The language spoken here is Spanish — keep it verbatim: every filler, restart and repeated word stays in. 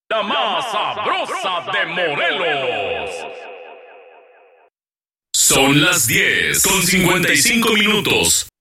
la más sabrosa de Morelos. Son las diez con cincuenta y cinco minutos.